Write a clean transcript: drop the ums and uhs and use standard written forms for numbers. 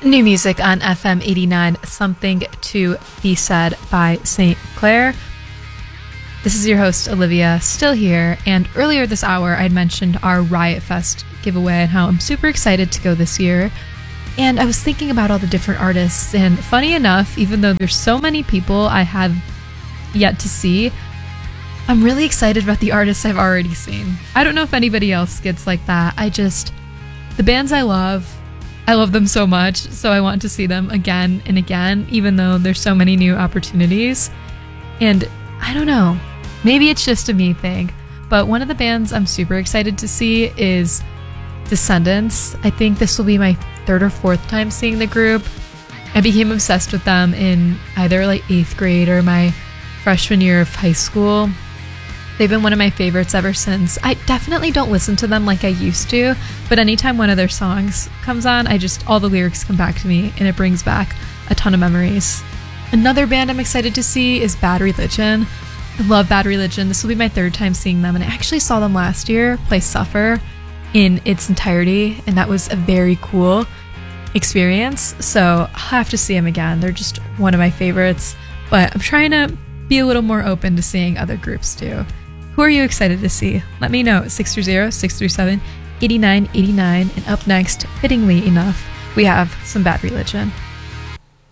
New music on FM 89, Something to Be Said by St. Clair. This is your host, Olivia, still here. And earlier this hour, I'd mentioned our Riot Fest giveaway and how I'm super excited to go this year. And I was thinking about all the different artists. And funny enough, even though there's so many people I have yet to see, I'm really excited about the artists I've already seen. I don't know if anybody else gets like that. The bands I love them so much, so I want to see them again and again, even though there's so many new opportunities. And I don't know, maybe it's just a me thing, but one of the bands I'm super excited to see is Descendants. I think this will be my third or fourth time seeing the group. I became obsessed with them in either like 8th grade or my freshman year of high school. They've been one of my favorites ever since. I definitely don't listen to them like I used to, but anytime one of their songs comes on, all the lyrics come back to me, and it brings back a ton of memories. Another band I'm excited to see is Bad Religion. I love Bad Religion. This will be my third time seeing them, and I actually saw them last year play Suffer in its entirety, and that was a very cool experience, so I'll have to see them again. They're just one of my favorites, but I'm trying to be a little more open to seeing other groups too. Who are you excited to see? Let me know at 630-637-8989. And up next, fittingly enough, we have some Bad Religion.